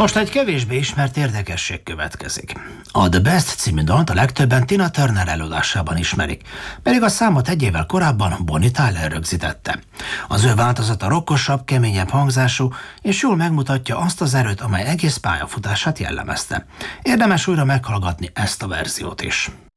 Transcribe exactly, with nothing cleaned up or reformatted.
Most egy kevésbé ismert érdekesség következik. A The Best című dalt a legtöbben Tina Turner előadásában ismerik, pedig a számot egy évvel korábban Bonnie Tyler rögzítette. Az ő változata rockosabb, keményebb hangzású, és jól megmutatja azt az erőt, amely egész pályafutását jellemezte. Érdemes újra meghallgatni ezt a verziót is.